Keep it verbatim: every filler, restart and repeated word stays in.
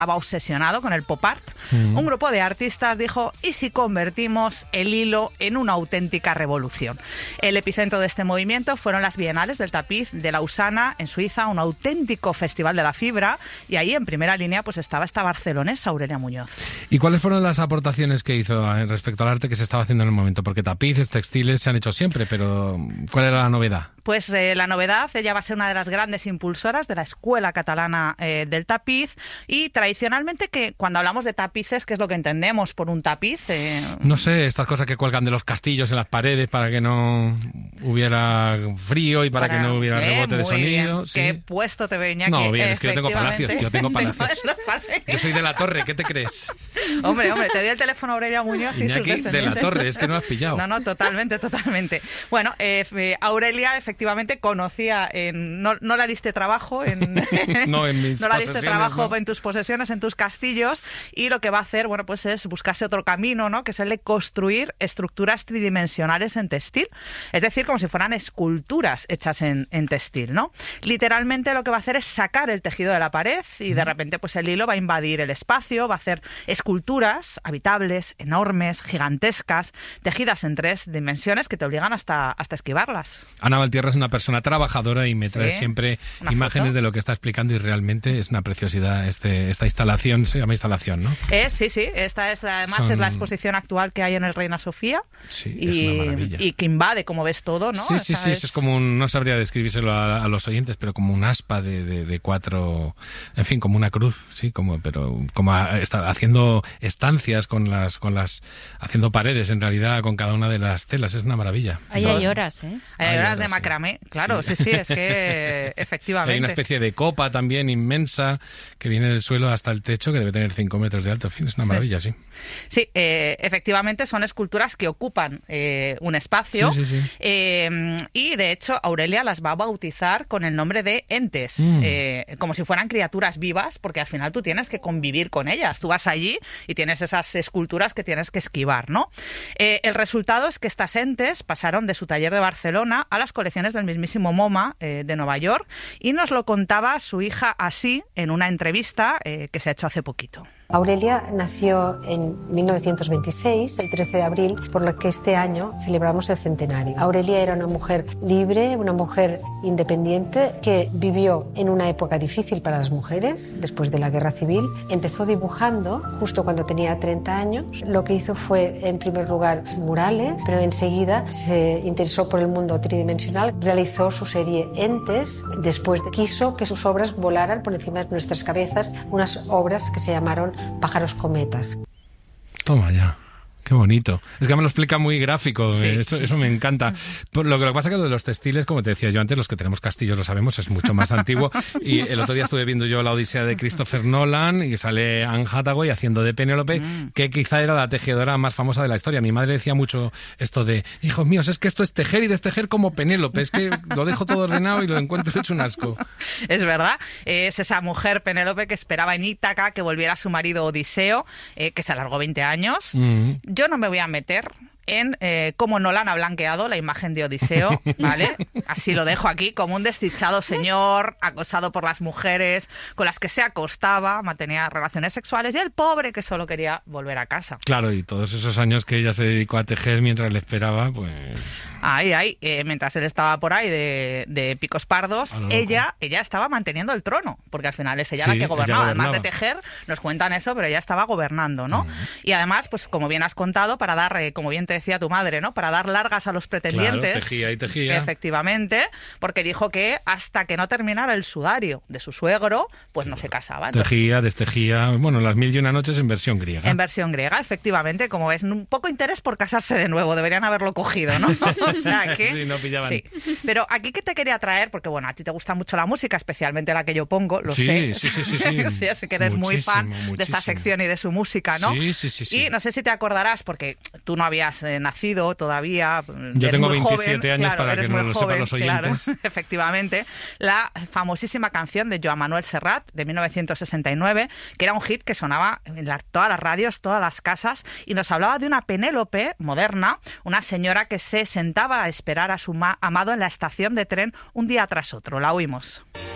estaba obsesionado con el pop art, mm. un grupo de artistas dijo, ¿y si convertimos el hilo en una auténtica revolución? El epicentro de este movimiento fueron las Bienales del Tapiz de Lausana, en Suiza, un auténtico festival de la fibra, y ahí en primera línea pues estaba esta barcelonesa Aurelia Muñoz. ¿Y cuáles fueron las aportaciones que hizo respecto al arte que se estaba haciendo en el momento? Porque tapices, textiles se han hecho siempre, pero ¿cuál era la novedad? Pues eh, la novedad, ella va a ser una de las grandes impulsoras de la Escuela Catalana eh, del Tapiz, y tradicionalmente, que cuando hablamos de tapices, ¿qué es lo que entendemos por un tapiz? Eh... No sé, estas cosas que cuelgan de los castillos en las paredes para que no hubiera frío y para, para que no hubiera eh, rebote de sonido. ¿Sí? ¿Qué puesto te ve, Iñaki? No, bien, es que yo tengo palacios, yo tengo palacios. Yo soy de la Torre, ¿qué te crees? Hombre, hombre, te doy el teléfono a Aurelia Muñoz y Iñaki, sus de la Torre, es que no has pillado. No, no, totalmente, totalmente. Bueno, eh, Aurelia efectivamente conocía, en, no, no la diste trabajo en... no, en mis No la diste trabajo no. en tus posesiones, en tus castillos, y lo que va a hacer, bueno, pues es buscarse otro camino, ¿no? Que es el de construir estructuras tridimensionales en textil, es decir, como si fueran esculturas hechas en, en textil, ¿no? Literalmente lo que va a hacer es sacar el tejido de la pared y de repente pues el hilo va a invadir el espacio, va a hacer esculturas habitables, enormes, gigantescas, tejidas en tres dimensiones que te obligan hasta, hasta esquivarlas. Ana Valtierra es una persona trabajadora y me trae sí, siempre imágenes foto de lo que está explicando, y realmente es una preciosidad este, esta instalación, se llama instalación, ¿no? Es, sí, sí, esta es además Son... es la exposición actual que hay en el Reina Sofía. Sí, y, es una maravilla. Y que invade, como ves, todo, ¿no? Sí, sí, sí, es... es como un, no sabría describírselo a, a los oyentes, pero como un aspa de, de, de cuatro, en fin, como una cruz, sí, como, pero como a, está haciendo estancias con las, con las, haciendo paredes en realidad con cada una de las telas, es una maravilla. Ahí hay horas, ¿eh? Hay, hay horas, horas de macramé, sí. Claro, sí, sí, sí, es que efectivamente. Hay una especie de copa también inmensa que viene del suelo hasta el techo, que debe tener cinco metros de alto, en fin, es una maravilla, sí. Sí, eh, efectivamente son esculturas que ocupan eh, un espacio, sí, sí, sí. Eh, y de hecho Aurelia las va a bautizar con el nombre de entes, mm. eh, como si fueran criaturas vivas, porque al final tú tienes que convivir con ellas, tú vas allí y tienes esas esculturas que tienes que esquivar, ¿no? Eh, el resultado es que estas entes pasaron de su taller de Barcelona a las colecciones del mismísimo MoMA eh, de Nueva York, y nos lo contaba su hija así en una entrevista eh, que se ha hecho hace poquito. Aurelia nació en mil novecientos veintiséis, el trece de abril, por lo que este año celebramos el centenario. Aurelia era una mujer libre, una mujer independiente que vivió en una época difícil para las mujeres, después de la Guerra Civil. Empezó dibujando justo cuando tenía treinta años. Lo que hizo fue, en primer lugar, murales, pero enseguida se interesó por el mundo tridimensional. Realizó su serie Entes, después quiso que sus obras volaran por encima de nuestras cabezas, unas obras que se llamaron Pájaros Cometas. Toma ya. Qué bonito. Es que me lo explica muy gráfico, sí. eso, eso me encanta. Lo que, lo que pasa es que lo de los textiles, como te decía yo antes, los que tenemos castillos lo sabemos, es mucho más antiguo. Y el otro día estuve viendo yo la Odisea de Christopher Nolan y sale Anne Hathaway haciendo de Penélope, mm. que quizá era la tejedora más famosa de la historia. Mi madre decía mucho esto de, hijos míos, es que esto es tejer y destejer como Penélope, es que lo dejo todo ordenado y lo encuentro hecho un asco. Es verdad, es esa mujer Penélope que esperaba en Ítaca que volviera su marido Odiseo, eh, que se alargó veinte años. Mm. Yo no me voy a meter en eh, cómo Nolan ha blanqueado la imagen de Odiseo, ¿vale? Así lo dejo aquí, como un desdichado señor acosado por las mujeres con las que se acostaba, mantenía relaciones sexuales, y el pobre que solo quería volver a casa. Claro, y todos esos años que ella se dedicó a tejer mientras le esperaba, pues... Ahí, ahí, eh, mientras él estaba por ahí de, de picos pardos, ella ella estaba manteniendo el trono, porque al final es ella sí, la que gobernaba. Además de tejer, nos cuentan eso, pero ella estaba gobernando, ¿no? Uh-huh. Y además, pues como bien has contado, para dar, eh, como bien te decía tu madre, ¿no? Para dar largas a los pretendientes. Claro, tejía y tejía. Efectivamente, porque dijo que hasta que no terminara el sudario de su suegro, pues no se casaba. Entonces, tejía, destejía, bueno, las mil y una noches en versión griega. En versión griega, efectivamente, como ves, un poco interés por casarse de nuevo, deberían haberlo cogido, ¿no? O sea que... sí, no pillaban. Sí. Pero aquí que te quería traer, porque bueno, a ti te gusta mucho la música, especialmente la que yo pongo, lo sí, sé. Sí, sí, sí, sí. sí, sé que eres muchísimo, muy fan muchísimo. de esta sección y de su música, ¿no? Sí, sí, sí, sí. Y no sé si te acordarás, porque tú no habías eh, nacido todavía. Yo tengo veintisiete joven, años, claro, para que no lo joven, sepan los oyentes. Claro, efectivamente. La famosísima canción de Joan Manuel Serrat, de mil novecientos sesenta y nueve, que era un hit que sonaba en la, todas las radios, todas las casas, y nos hablaba de una Penélope moderna, una señora que se sentaba a esperar a su ma- amado en la estación de tren un día tras otro. La oímos.